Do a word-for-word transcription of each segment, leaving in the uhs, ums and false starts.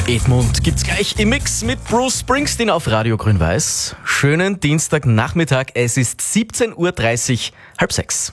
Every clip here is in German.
Edmund gibt's gleich im Mix mit Bruce Springsteen auf Radio Grün-Weiß. Schönen Dienstagnachmittag, es ist siebzehn Uhr dreißig, halb sechs.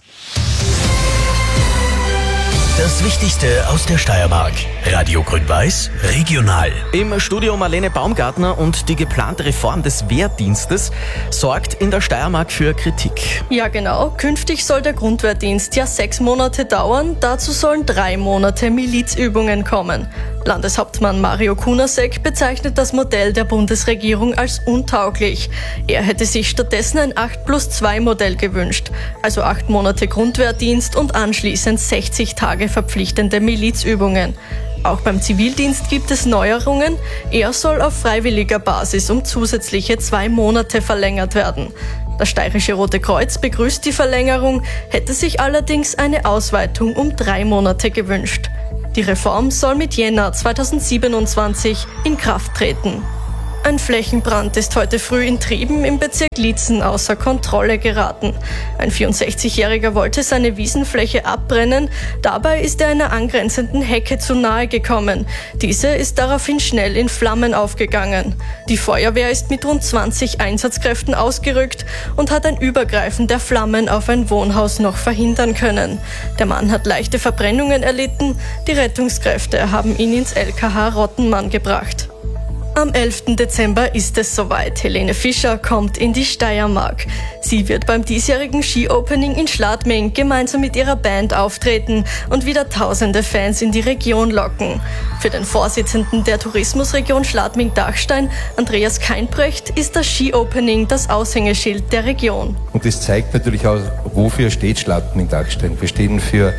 Das Wichtigste aus der Steiermark. Radio Grün-Weiß regional. Im Studio Marlene Baumgartner und die geplante Reform des Wehrdienstes sorgt in der Steiermark für Kritik. Ja genau, künftig soll der Grundwehrdienst ja sechs Monate dauern, dazu sollen drei Monate Milizübungen kommen. Landeshauptmann Mario Kunasek bezeichnet das Modell der Bundesregierung als untauglich. Er hätte sich stattdessen ein acht plus zwei Modell gewünscht, also acht Monate Grundwehrdienst und anschließend sechzig Tage verpflichtende Milizübungen. Auch beim Zivildienst gibt es Neuerungen. Er soll auf freiwilliger Basis um zusätzliche zwei Monate verlängert werden. Das Steirische Rote Kreuz begrüßt die Verlängerung, hätte sich allerdings eine Ausweitung um drei Monate gewünscht. Die Reform soll mit Jänner zweitausendsiebenundzwanzig in Kraft treten. Ein Flächenbrand ist heute früh in Trieben im Bezirk Liezen außer Kontrolle geraten. Ein vierundsechzigjähriger wollte seine Wiesenfläche abbrennen, dabei ist er einer angrenzenden Hecke zu nahe gekommen. Diese ist daraufhin schnell in Flammen aufgegangen. Die Feuerwehr ist mit rund zwanzig Einsatzkräften ausgerückt und hat ein Übergreifen der Flammen auf ein Wohnhaus noch verhindern können. Der Mann hat leichte Verbrennungen erlitten, die Rettungskräfte haben ihn ins L K H Rottenmann gebracht. Am elften Dezember ist es soweit. Helene Fischer kommt in die Steiermark. Sie wird beim diesjährigen Ski-Opening in Schladming gemeinsam mit ihrer Band auftreten und wieder tausende Fans in die Region locken. Für den Vorsitzenden der Tourismusregion Schladming-Dachstein, Andreas Keinbrecht, ist das Ski-Opening das Aushängeschild der Region. Und das zeigt natürlich auch, wofür steht Schladming-Dachstein. Wir stehen für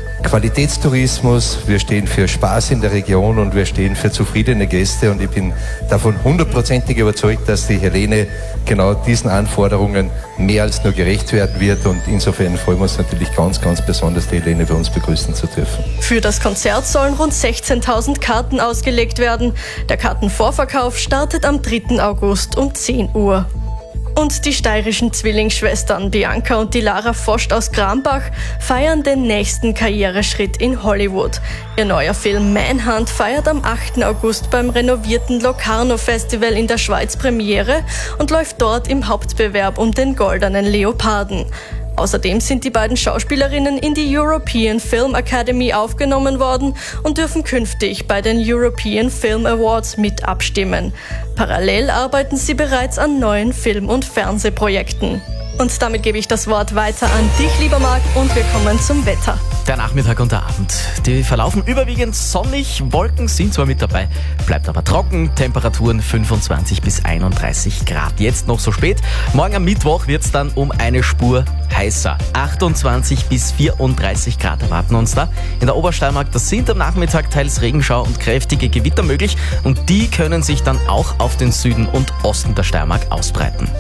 Qualitätstourismus, wir stehen für Spaß in der Region und wir stehen für zufriedene Gäste, und ich bin davon hundertprozentig überzeugt, dass die Helene genau diesen Anforderungen mehr als nur gerecht werden wird, und insofern freuen wir uns natürlich ganz, ganz besonders, die Helene bei uns begrüßen zu dürfen. Für das Konzert sollen rund sechzehntausend Karten ausgelegt werden. Der Kartenvorverkauf startet am dritten August um zehn Uhr. Und die steirischen Zwillingsschwestern Bianca und die Lara Vost aus Grambach feiern den nächsten Karriereschritt in Hollywood. Ihr neuer Film Manhunt feiert am achten August beim renovierten Locarno Festival in der Schweiz Premiere und läuft dort im Hauptbewerb um den goldenen Leoparden. Außerdem sind die beiden Schauspielerinnen in die European Film Academy aufgenommen worden und dürfen künftig bei den European Film Awards mit abstimmen. Parallel arbeiten sie bereits an neuen Film- und Fernsehprojekten. Und damit gebe ich das Wort weiter an dich, lieber Marc, und wir kommen zum Wetter. Der Nachmittag und der Abend, die verlaufen überwiegend sonnig, Wolken sind zwar mit dabei, bleibt aber trocken, Temperaturen fünfundzwanzig bis einunddreißig Grad. Jetzt noch so spät, morgen am Mittwoch wird es dann um eine Spur heißer. achtundzwanzig bis vierunddreißig Grad erwarten uns da. In der Obersteiermark, das sind am Nachmittag teils Regenschau und kräftige Gewitter möglich, und die können sich dann auch auf den Süden und Osten der Steiermark ausbreiten.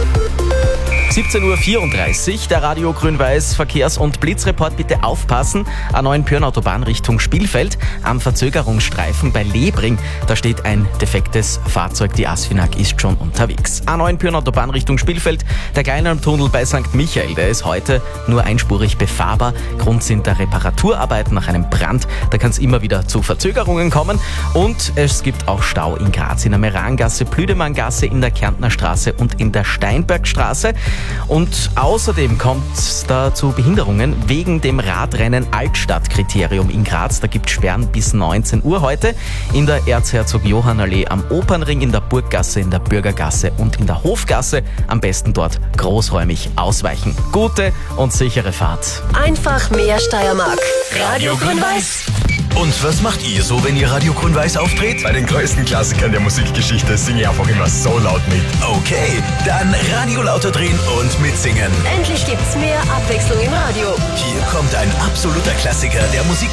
siebzehn Uhr vierunddreißig, der Radio Grün-Weiß Verkehrs- und Blitzreport. Bitte aufpassen, A neun Pyrnautobahn Richtung Spielfeld. Am Verzögerungsstreifen bei Lebring, da steht ein defektes Fahrzeug. Die Asfinag ist schon unterwegs. A neun Pyrnautobahn Richtung Spielfeld, der Kleinalmtunnel bei Sankt Michael, der ist heute nur einspurig befahrbar. Grund sind der Reparaturarbeiten nach einem Brand. Da kann es immer wieder zu Verzögerungen kommen. Und es gibt auch Stau in Graz, in der Merangasse, Plüdemanngasse, in der Kärntner Straße und in der Steinbergstraße. Und außerdem kommt es da zu Behinderungen wegen dem Radrennen Altstadtkriterium in Graz. Da gibt es Sperren bis neunzehn Uhr heute in der Erzherzog-Johann-Allee, am Opernring, in der Burggasse, in der Bürgergasse und in der Hofgasse. Am besten dort großräumig ausweichen. Gute und sichere Fahrt. Einfach mehr Steiermark. Radio Grün-Weiß. Und was macht ihr so, wenn ihr Radio Grün-Weiß auftritt? Bei den größten Klassikern der Musikgeschichte singe ich einfach immer so laut mit. Okay, dann Radio lauter drehen und mitsingen. Endlich gibt's mehr Abwechslung im Radio. Hier kommt ein absoluter Klassiker der Musik.